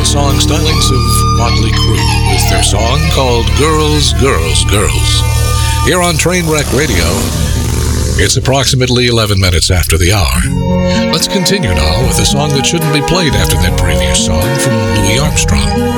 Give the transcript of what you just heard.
song stylings of Motley Crue with their song called Girls, Girls, Girls. Here on Trainwreck Radio, it's approximately 11 minutes after the hour. Let's continue now with a song that shouldn't be played after that previous song from Louis Armstrong.